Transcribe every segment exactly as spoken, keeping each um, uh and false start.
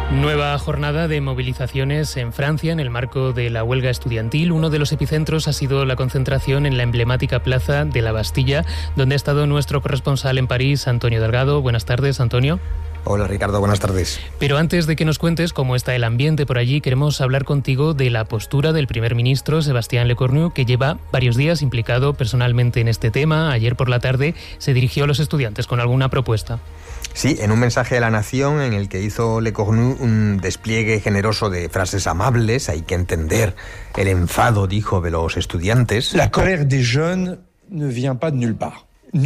Nueva jornada de movilizaciones en Francia en el marco de la huelga estudiantil. Uno de los epicentros ha sido la concentración en la emblemática plaza de la Bastilla, donde ha estado nuestro corresponsal en París, Antonio Delgado. Buenas tardes, Antonio. Hola Ricardo, buenas tardes. Pero antes de que nos cuentes cómo está el ambiente por allí, queremos hablar contigo de la postura del primer ministro Sébastien Lecornu, que lleva varios días implicado personalmente en este tema. Ayer por la tarde se dirigió a los estudiantes con alguna propuesta. Sí, en un mensaje a la nación en el que hizo Lecornu un despliegue generoso de frases amables. Hay que entender el enfado, dijo, de los estudiantes. La colère des jeunes ne vient pas de nulle part.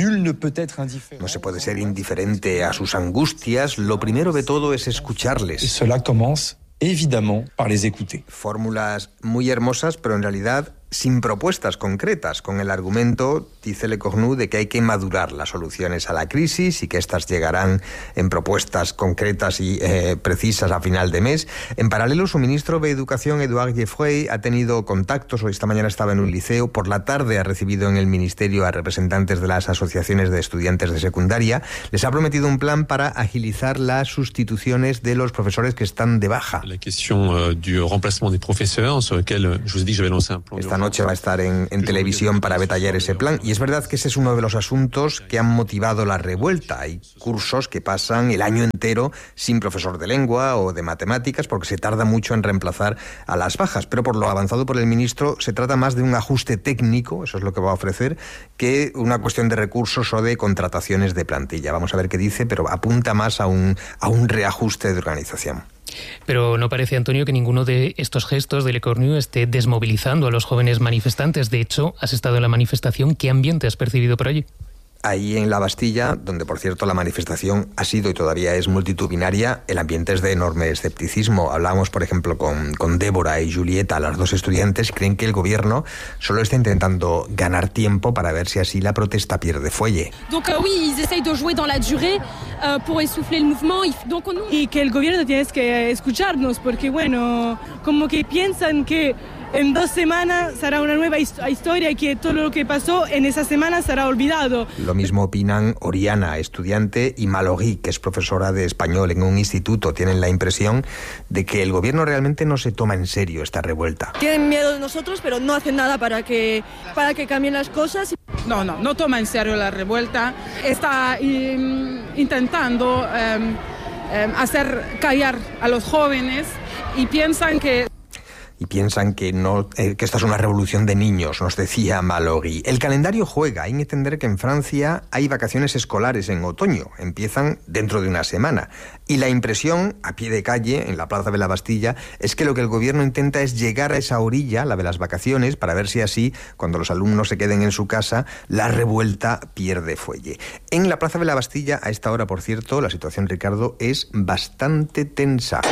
No se puede ser indiferente a sus angustias. Lo primero de todo es escucharles. Y cela commence, évidemment, par les écouter. Fórmulas muy hermosas, pero en realidad sin propuestas concretas, con el argumento, dice Lecornu, de que hay que madurar las soluciones a la crisis y que éstas llegarán en propuestas concretas y eh, precisas a final de mes. En paralelo, su ministro de Educación, Edouard Geoffroy, ha tenido contactos. Hoy esta mañana estaba en un liceo. Por la tarde ha recibido en el ministerio a representantes de las asociaciones de estudiantes de secundaria. Les ha prometido un plan para agilizar las sustituciones de los profesores que están de baja. La cuestión du remplacement des professeurs, sur lequel je vous ai dit que je vais lancer un plan. Esta noche va a estar en, en televisión para detallar ese plan. Y es verdad que ese es uno de los asuntos que han motivado la revuelta. Hay cursos que pasan el año entero sin profesor de lengua o de matemáticas porque se tarda mucho en reemplazar a las bajas. Pero por lo avanzado por el ministro se trata más de un ajuste técnico, eso es lo que va a ofrecer, que una cuestión de recursos o de contrataciones de plantilla. Vamos a ver qué dice, pero apunta más a un, a un reajuste de organización. Pero no parece, Antonio, que ninguno de estos gestos de Lecornu esté desmovilizando a los jóvenes manifestantes. De hecho, has estado en la manifestación. ¿Qué ambiente has percibido por allí? Ahí en la Bastilla, donde por cierto la manifestación ha sido y todavía es multitudinaria, el ambiente es de enorme escepticismo. Hablamos, por ejemplo, con, con Débora y Julieta, las dos estudiantes, creen que el gobierno solo está intentando ganar tiempo para ver si así la protesta pierde fuelle. Donc, uh, oui, ils essayent de jouer dans la durée uh, pour essouffler el mouvement. Donc, on... Y que el gobierno tiene que escucharnos, porque bueno, como que piensan que en dos semanas será una nueva historia y que todo lo que pasó en esa semana será olvidado. Lo mismo opinan Oriana, estudiante, y Mallory, que es profesora de español en un instituto. Tienen la impresión de que el gobierno realmente no se toma en serio esta revuelta. Tienen miedo de nosotros, pero no hacen nada para que, para que cambien las cosas. No, no, no toma en serio la revuelta. Está um, intentando um, um, hacer callar a los jóvenes y piensan que... Y piensan que no eh, que esta es una revolución de niños, nos decía Mallory. El calendario juega. Hay que entender que en Francia hay vacaciones escolares en otoño. Empiezan dentro de una semana. Y la impresión, a pie de calle, en la Plaza de la Bastilla, es que lo que el gobierno intenta es llegar a esa orilla, la de las vacaciones, para ver si así, cuando los alumnos se queden en su casa, la revuelta pierde fuelle. En la Plaza de la Bastilla, a esta hora, por cierto, la situación, Ricardo, es bastante tensa.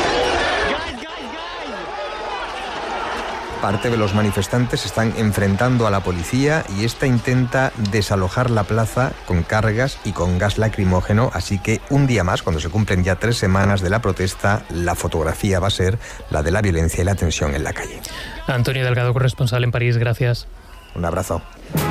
Parte de los manifestantes se están enfrentando a la policía y esta intenta desalojar la plaza con cargas y con gas lacrimógeno, así que un día más, cuando se cumplen ya tres semanas de la protesta, la fotografía va a ser la de la violencia y la tensión en la calle. Antonio Delgado, corresponsal en París, gracias. Un abrazo.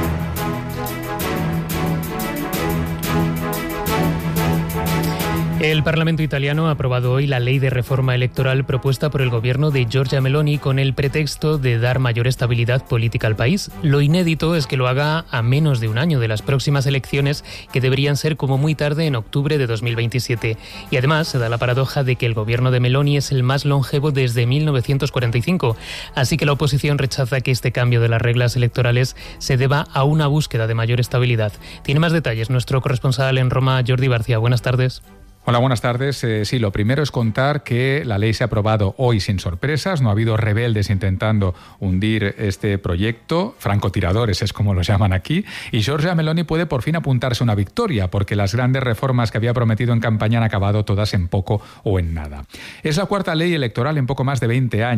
El Parlamento italiano ha aprobado hoy la ley de reforma electoral propuesta por el gobierno de Giorgia Meloni con el pretexto de dar mayor estabilidad política al país. Lo inédito es que lo haga a menos de un año de las próximas elecciones, que deberían ser como muy tarde en octubre de dos mil veintisiete. Y además se da la paradoja de que el gobierno de Meloni es el más longevo desde mil novecientos cuarenta y cinco. Así que la oposición rechaza que este cambio de las reglas electorales se deba a una búsqueda de mayor estabilidad. Tiene más detalles nuestro corresponsal en Roma, Jordi Barcia. Buenas tardes. Hola, buenas tardes. Eh, sí, lo primero es contar que la ley se ha aprobado hoy sin sorpresas. No ha habido rebeldes intentando hundir este proyecto. Francotiradores es como los llaman aquí. Y Giorgia Meloni puede por fin apuntarse una victoria, porque las grandes reformas que había prometido en campaña han acabado todas en poco o en nada. Es la cuarta ley electoral en poco más de veinte años.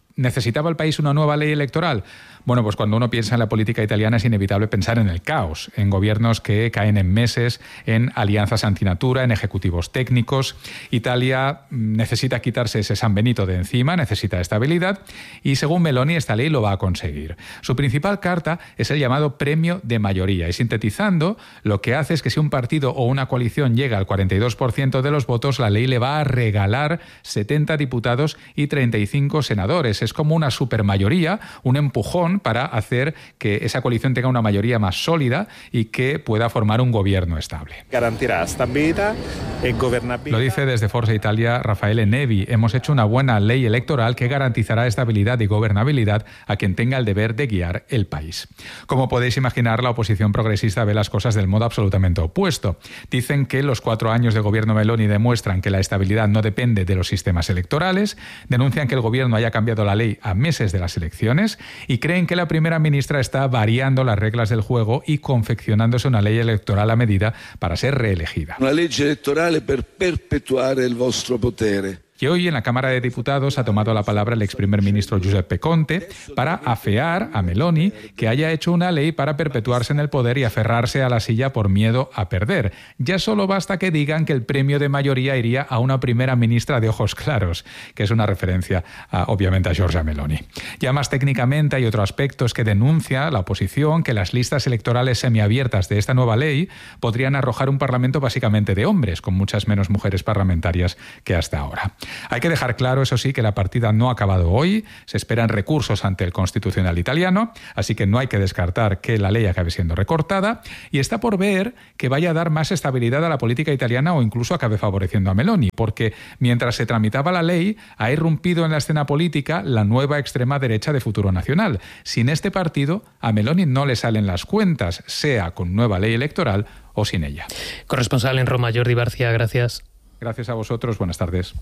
¿Necesitaba el país una nueva ley electoral? Bueno, pues cuando uno piensa en la política italiana es inevitable pensar en el caos, en gobiernos que caen en meses, en alianzas antinatura, en ejecutivos técnicos. Italia necesita quitarse ese San Benito de encima, necesita estabilidad y según Meloni esta ley lo va a conseguir. Su principal carta es el llamado premio de mayoría y sintetizando lo que hace es que si un partido o una coalición llega al cuarenta y dos por ciento de los votos, la ley le va a regalar setenta diputados y treinta y cinco senadores. Es como una supermayoría, un empujón para hacer que esa coalición tenga una mayoría más sólida y que pueda formar un gobierno estable. Garantirá estabilidad y gobernabilidad. Lo dice desde Forza Italia Raffaele Nevi. Hemos hecho una buena ley electoral que garantizará estabilidad y gobernabilidad a quien tenga el deber de guiar el país. Como podéis imaginar, la oposición progresista ve las cosas del modo absolutamente opuesto. Dicen que los cuatro años de gobierno Meloni demuestran que la estabilidad no depende de los sistemas electorales, denuncian que el gobierno haya cambiado la ley a meses de las elecciones y creen que la primera ministra está variando las reglas del juego y confeccionándose una ley electoral a medida para ser reelegida. Una ley electoral para perpetuar el vostro potere. Y hoy en la Cámara de Diputados ha tomado la palabra el ex primer ministro Giuseppe Conte para afear a Meloni que haya hecho una ley para perpetuarse en el poder y aferrarse a la silla por miedo a perder. Ya solo basta que digan que el premio de mayoría iría a una primera ministra de ojos claros, que es una referencia a, obviamente a Giorgia Meloni. Ya más técnicamente hay otro aspecto, es que denuncia la oposición que las listas electorales semiabiertas de esta nueva ley podrían arrojar un parlamento básicamente de hombres, con muchas menos mujeres parlamentarias que hasta ahora. Hay que dejar claro, eso sí, que la partida no ha acabado hoy, se esperan recursos ante el Constitucional italiano, así que no hay que descartar que la ley acabe siendo recortada y está por ver que vaya a dar más estabilidad a la política italiana o incluso acabe favoreciendo a Meloni, porque mientras se tramitaba la ley ha irrumpido en la escena política la nueva extrema derecha de Futuro Nacional. Sin este partido, a Meloni no le salen las cuentas, sea con nueva ley electoral o sin ella. Corresponsal en Roma, Jordi Barcia, gracias. Gracias a vosotros, buenas tardes.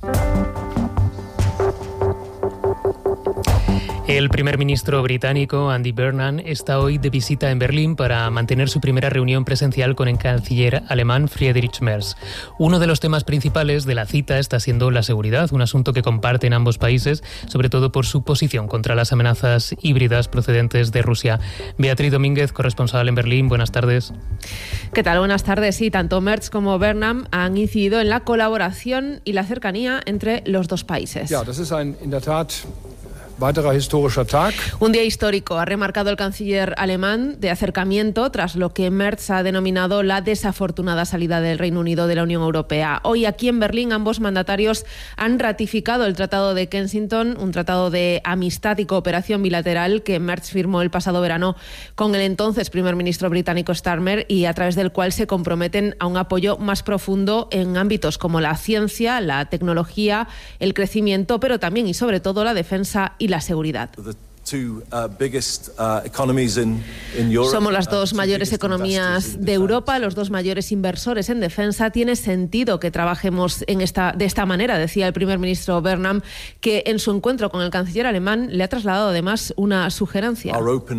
El primer ministro británico, Andy Burnham, está hoy de visita en Berlín para mantener su primera reunión presencial con el canciller alemán Friedrich Merz. Uno de los temas principales de la cita está siendo la seguridad, un asunto que comparten ambos países, sobre todo por su posición contra las amenazas híbridas procedentes de Rusia. Beatriz Domínguez, corresponsal en Berlín, buenas tardes. ¿Qué tal? Buenas tardes. Sí, tanto Merz como Burnham han incidido en la colaboración y la cercanía entre los dos países. Ja, das ist ein, in der Tat Un día histórico, ha remarcado el canciller alemán, de acercamiento tras lo que Merz ha denominado la desafortunada salida del Reino Unido de la Unión Europea. Hoy aquí en Berlín ambos mandatarios han ratificado el Tratado de Kensington, un tratado de amistad y cooperación bilateral que Merz firmó el pasado verano con el entonces primer ministro británico Starmer y a través del cual se comprometen a un apoyo más profundo en ámbitos como la ciencia, la tecnología, el crecimiento, pero también y sobre todo la defensa y la seguridad. Somos las dos mayores economías de Europa, los dos mayores inversores en defensa. Tiene sentido que trabajemos en esta, de esta manera, decía el primer ministro Burnham, que en su encuentro con el canciller alemán le ha trasladado además una sugerencia.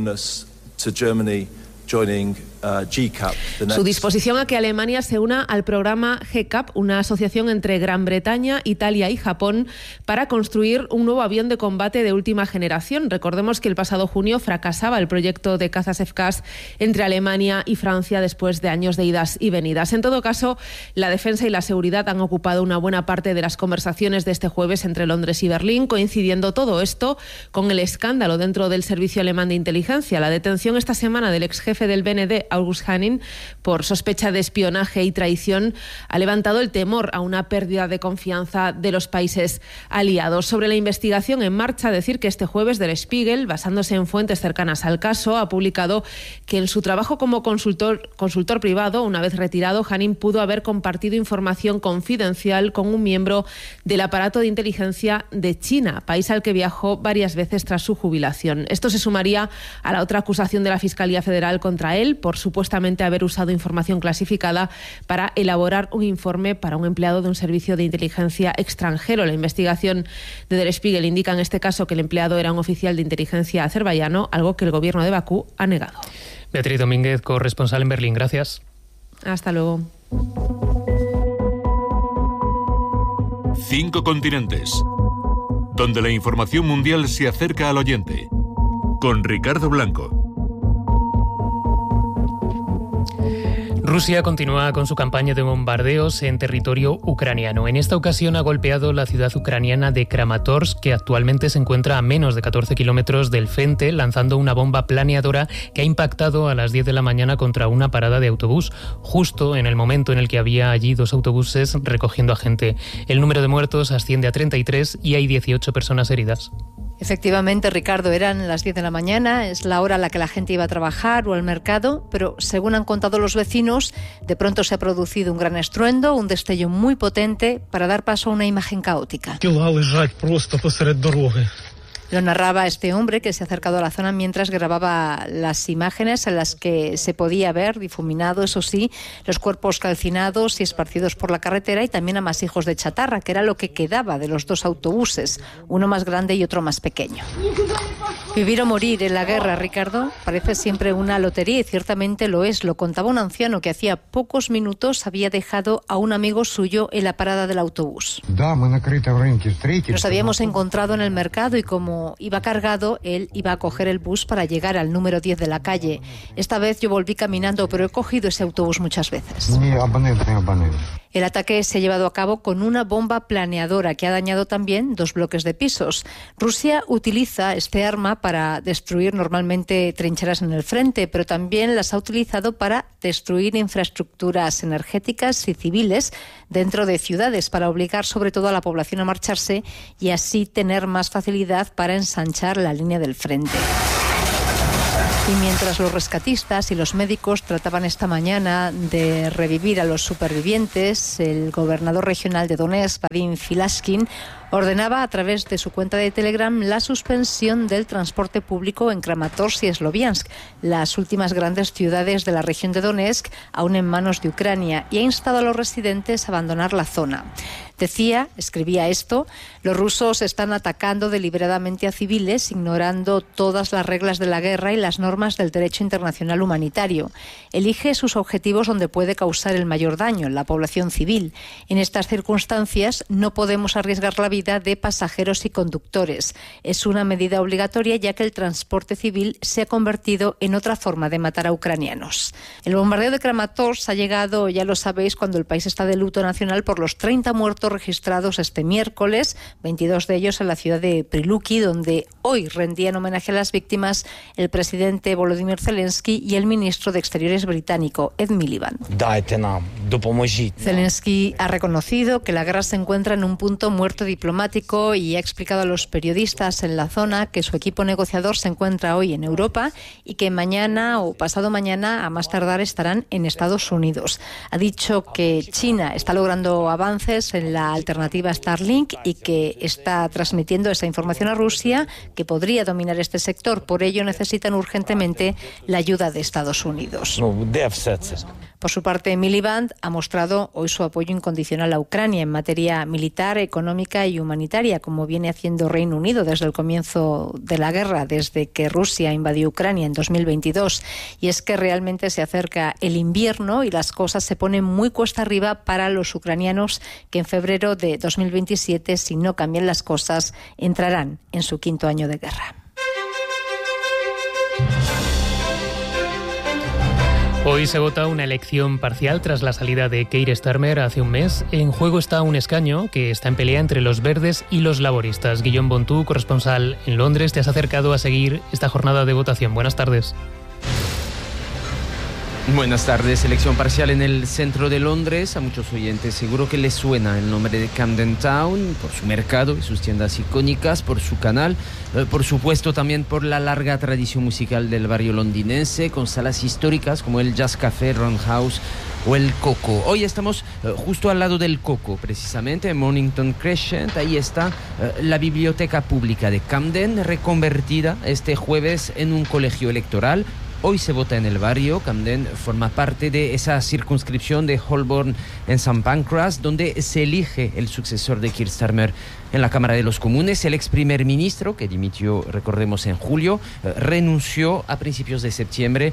Su disposición a que Alemania se una al programa G CAP, una asociación entre Gran Bretaña, Italia y Japón, para construir un nuevo avión de combate de última generación. Recordemos que el pasado junio fracasaba el proyecto de cazas F CAS entre Alemania y Francia después de años de idas y venidas. En todo caso, la defensa y la seguridad han ocupado una buena parte de las conversaciones de este jueves entre Londres y Berlín, coincidiendo todo esto con el escándalo dentro del servicio alemán de inteligencia. La detención esta semana del ex jefe del B N D, August Hanning, por sospecha de espionaje y traición, ha levantado el temor a una pérdida de confianza de los países aliados. Sobre la investigación en marcha, decir que este jueves Der Spiegel, basándose en fuentes cercanas al caso, ha publicado que en su trabajo como consultor, consultor privado, una vez retirado, Hanning pudo haber compartido información confidencial con un miembro del aparato de inteligencia de China, país al que viajó varias veces tras su jubilación. Esto se sumaría a la otra acusación de la Fiscalía Federal contra él por supuestamente haber usado información clasificada para elaborar un informe para un empleado de un servicio de inteligencia extranjero. La investigación de Der Spiegel indica en este caso que el empleado era un oficial de inteligencia azerbaiyano, algo que el gobierno de Bakú ha negado. Beatriz Domínguez, corresponsal en Berlín. Gracias. Hasta luego. Cinco continentes. donde la información mundial se acerca al oyente. Con Ricardo Blanco. Rusia continúa con su campaña de bombardeos en territorio ucraniano. En esta ocasión ha golpeado la ciudad ucraniana de Kramatorsk, que actualmente se encuentra a menos de catorce kilómetros del frente, lanzando una bomba planeadora que ha impactado a las diez de la mañana contra una parada de autobús, justo en el momento en el que había allí dos autobuses recogiendo a gente. El número de muertos asciende a treinta y tres y hay dieciocho personas heridas. Efectivamente, Ricardo, eran las diez de la mañana, es la hora a la que la gente iba a trabajar o al mercado, pero según han contado los vecinos, de pronto se ha producido un gran estruendo, un destello muy potente para dar paso a una imagen caótica. Lo narraba este hombre que se ha acercado a la zona mientras grababa las imágenes en las que se podía ver, difuminado, eso sí, los cuerpos calcinados y esparcidos por la carretera y también amasijos de chatarra, que era lo que quedaba de los dos autobuses, uno más grande y otro más pequeño. Vivir o morir en la guerra, Ricardo, parece siempre una lotería y ciertamente lo es. Lo contaba un anciano que hacía pocos minutos había dejado a un amigo suyo en la parada del autobús. Nos habíamos encontrado en el mercado y como iba cargado, él iba a coger el bus para llegar al número diez de la calle. Esta vez yo volví caminando, pero he cogido ese autobús muchas veces. El ataque se ha llevado a cabo con una bomba planeadora que ha dañado también dos bloques de pisos. Rusia utiliza este arma para destruir normalmente trincheras en el frente, pero también las ha utilizado para destruir infraestructuras energéticas y civiles dentro de ciudades, para obligar sobre todo a la población a marcharse y así tener más facilidad para ensanchar la línea del frente. Y mientras los rescatistas y los médicos trataban esta mañana de revivir a los supervivientes, el gobernador regional de Donetsk, Vadim Filashkin, ordenaba a través de su cuenta de Telegram la suspensión del transporte público en Kramatorsk y Sloviansk, las últimas grandes ciudades de la región de Donetsk, aún en manos de Ucrania, y ha instado a los residentes a abandonar la zona. Decía, escribía esto, los rusos están atacando deliberadamente a civiles, ignorando todas las reglas de la guerra y las normas del derecho internacional humanitario. Elige sus objetivos donde puede causar el mayor daño, en la población civil. En estas circunstancias no podemos arriesgar la vida de pasajeros y conductores. Es una medida obligatoria ya que el transporte civil se ha convertido en otra forma de matar a ucranianos. El bombardeo de Kramatorsk ha llegado, ya lo sabéis, cuando el país está de luto nacional por los treinta muertos registrados este miércoles, veintidós de ellos en la ciudad de Prilupki, donde hoy rendían homenaje a las víctimas el presidente Volodymyr Zelensky y el ministro de Exteriores británico, Ed Miliband. Zelensky ha reconocido que la guerra se encuentra en un punto muerto diplomático y ha explicado a los periodistas en la zona que su equipo negociador se encuentra hoy en Europa y que mañana o pasado mañana, a más tardar, estarán en Estados Unidos. Ha dicho que China está logrando avances en la alternativa Starlink y que está transmitiendo esa información a Rusia, que podría dominar este sector. Por ello necesitan urgentemente la ayuda de Estados Unidos. Por su parte, Miliband ha mostrado hoy su apoyo incondicional a Ucrania en materia militar, económica y humanitaria, como viene haciendo Reino Unido desde el comienzo de la guerra, desde que Rusia invadió Ucrania en dos mil veintidós. Y es que realmente se acerca el invierno y las cosas se ponen muy cuesta arriba para los ucranianos, que en febrero de dos mil veintisiete, si no cambian las cosas, entrarán en su quinto año de guerra. Hoy se vota una elección parcial tras la salida de Keir Starmer hace un mes. En juego está un escaño que está en pelea entre los verdes y los laboristas. Guillaume Bontú, corresponsal en Londres, te has acercado a seguir esta jornada de votación. Buenas tardes. Buenas tardes. Elección parcial en el centro de Londres. A muchos oyentes seguro que les suena el nombre de Camden Town por su mercado y sus tiendas icónicas, por su canal, eh, por supuesto también por la larga tradición musical del barrio londinense, con salas históricas como el Jazz Café, Roundhouse o el Coco. Hoy estamos eh, justo al lado del Coco, precisamente en Mornington Crescent. Ahí está eh, la biblioteca pública de Camden, reconvertida este jueves en un colegio electoral. Hoy se vota en el barrio. Camden forma parte de esa circunscripción de Holborn en Saint Pancras, donde se elige el sucesor de Keir Starmer en la Cámara de los Comunes. El ex primer ministro, que dimitió, recordemos, en julio, eh, renunció a principios de septiembre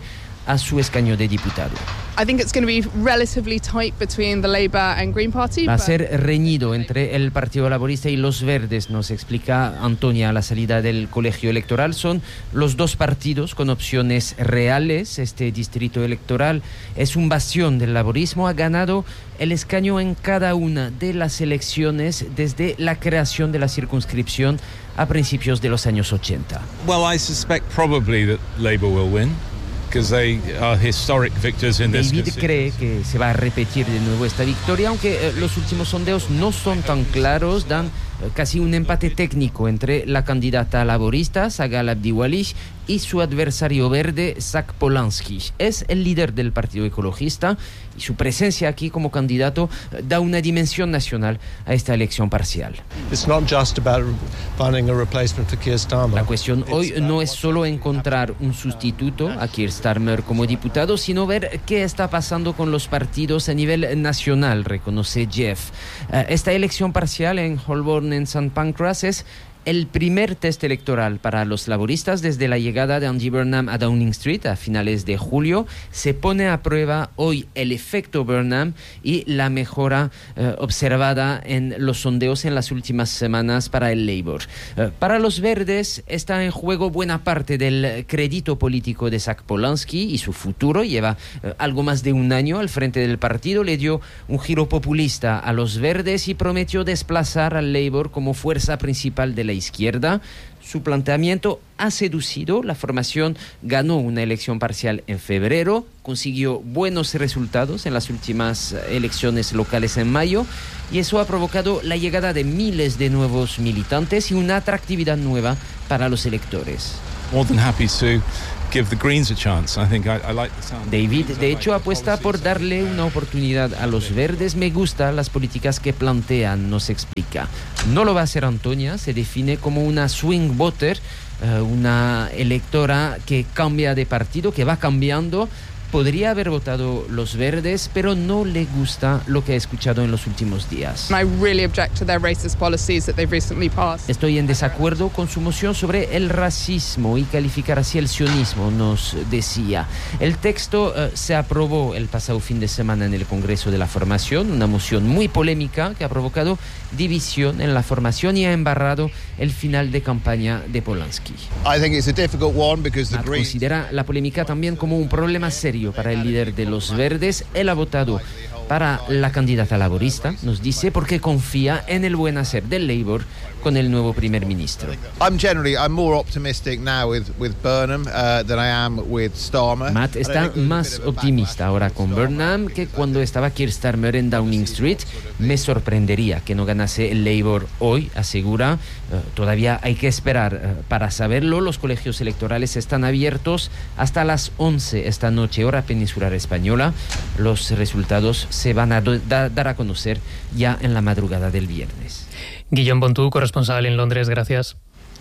a su escaño de diputado. I think it's going to be relatively tight between the Labour and Green Party. Va a but... ser reñido entre el Partido Laborista y los Verdes, nos explica Antonia a la salida del colegio electoral. Son los dos partidos con opciones reales. Este distrito electoral es un bastión del laborismo. Ha ganado el escaño en cada una de las elecciones desde la creación de la circunscripción a principios de los años ochenta. Well, I suspect probably that Labour will win. They are historic victors in this David cree que se va a repetir de nuevo esta victoria, aunque eh, los últimos sondeos no son tan claros, dan eh, casi un empate técnico entre la candidata laborista, Sagal Abdiwali, y su adversario verde, Zach Polanski. Es el líder del Partido Ecologista y su presencia aquí como candidato eh, da una dimensión nacional a esta elección parcial. It's not just about finding a replacement for Keir Starmer. La cuestión hoy no es solo encontrar un sustituto a Keir Starmer como diputado, sino ver qué está pasando con los partidos a nivel nacional, reconoce Jeff. Uh, esta elección parcial en Holborn, en Saint Pancras, es el primer test electoral para los laboristas desde la llegada de Andy Burnham a Downing Street a finales de julio. Se pone a prueba hoy el efecto Burnham y la mejora eh, observada en los sondeos en las últimas semanas para el Labour. Eh, para los verdes está en juego buena parte del crédito político de Zach Polanski y su futuro. Lleva eh, algo más de un año al frente del partido, le dio un giro populista a los verdes y prometió desplazar al Labour como fuerza principal de la izquierda. Su planteamiento ha seducido. La formación ganó una elección parcial en febrero, consiguió buenos resultados en las últimas elecciones locales en mayo y eso ha provocado la llegada de miles de nuevos militantes y una atractividad nueva para los electores. More than happy to give the Greens a chance. I think I, I like the sound. David, de hecho, apuesta por darle una oportunidad a los verdes. Me gustan las políticas que plantean, nos explica. No lo va a hacer Antonia, se define como una swing voter, uh, una electora que cambia de partido, que va cambiando. Podría haber votado los verdes, pero no le gusta lo que ha escuchado en los últimos días. I really object to their racist policies that they've recently passed. Estoy en desacuerdo con su moción sobre el racismo y calificar así el sionismo, nos decía. El texto uh, se aprobó el pasado fin de semana en el Congreso de la Formación, una moción muy polémica que ha provocado división en la formación y ha embarrado el final de campaña de Polanski. I think it's a difficult one because the Matt Greens... considera la polémica también como un problema serio para el líder de los verdes. Él ha votado para la candidata laborista, nos dice, porque confía en el buen hacer del Labour con el nuevo primer ministro. I'm generally I'm more optimistic now with with Burnham uh, than I am with Starmer. Matt está más optimista ahora con Burnham que cuando estaba Keir Starmer en Downing Street. Me sorprendería que no ganase el Labour hoy, asegura. Uh, todavía hay que esperar uh, para saberlo. Los colegios electorales están abiertos hasta las once esta noche, hora peninsular española. Los resultados se van a do- da- dar a conocer ya en la madrugada del viernes. Guillaume Bontú, corresponsal en Londres, gracias.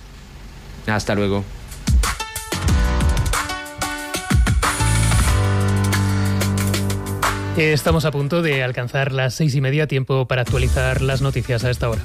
Hasta luego. Estamos a punto de alcanzar las seis y media, tiempo para actualizar las noticias a esta hora.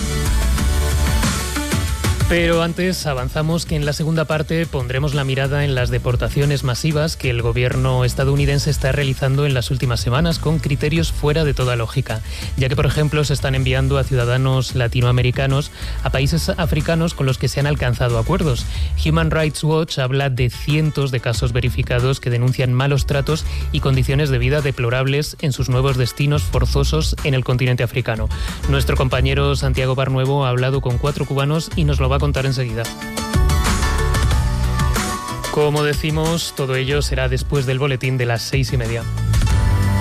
Pero antes avanzamos que en la segunda parte pondremos la mirada en las deportaciones masivas que el gobierno estadounidense está realizando en las últimas semanas con criterios fuera de toda lógica, ya que por ejemplo se están enviando a ciudadanos latinoamericanos a países africanos con los que se han alcanzado acuerdos. Human Rights Watch habla de cientos de casos verificados que denuncian malos tratos y condiciones de vida deplorables en sus nuevos destinos forzosos en el continente africano. Nuestro compañero Santiago Barnuevo ha hablado con cuatro cubanos y nos lo va a contar enseguida. Como decimos, todo ello será después del boletín de las seis y media.